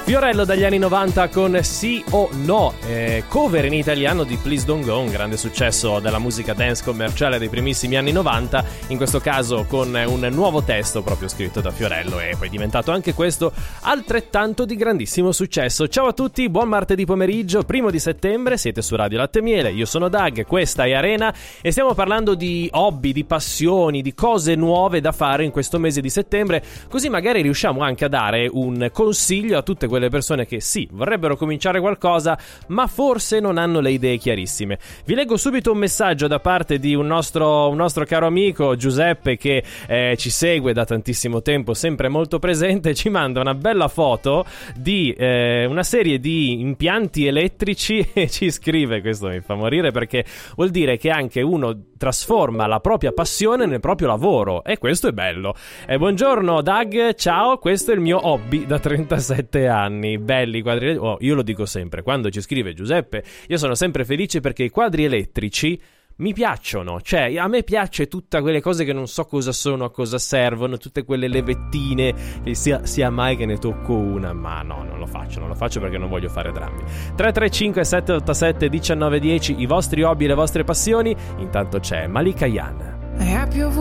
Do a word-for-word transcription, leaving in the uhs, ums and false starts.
Fiorello dagli anni novanta con Sì o No, eh, cover in italiano di Please Don't Go, un grande successo della musica dance commerciale dei primissimi anni novanta, in questo caso con un nuovo testo proprio scritto da Fiorello e poi diventato anche questo altrettanto di grandissimo successo. Ciao a tutti, buon martedì pomeriggio, primo di settembre, siete su Radio Latte e Miele, io sono Doug, questa è Arena e stiamo parlando di hobby, di passioni, di cose nuove da fare in questo mese di settembre, così magari riusciamo anche a dare un consiglio a tutte quelle quelle persone che sì, vorrebbero cominciare qualcosa, ma forse non hanno le idee chiarissime. Vi leggo subito un messaggio da parte di un nostro, un nostro caro amico Giuseppe che eh, ci segue da tantissimo tempo, sempre molto presente, ci manda una bella foto di eh, una serie di impianti elettrici e ci scrive, questo mi fa morire perché vuol dire che anche uno trasforma la propria passione nel proprio lavoro e questo è bello. Eh, buongiorno Doug, ciao, questo è il mio hobby da trentasette anni. Belli quadri, oh, io lo dico sempre quando ci scrive Giuseppe, io sono sempre felice perché i quadri elettrici mi piacciono, cioè a me piace tutte quelle cose che non so cosa sono, a cosa servono, tutte quelle levettine, che sia, sia mai che ne tocco una, ma no, non lo faccio, non lo faccio perché non voglio fare drammi. Tre tre cinque sette otto sette uno nove uno zero, i vostri hobby e le vostre passioni, intanto c'è Malika Yan.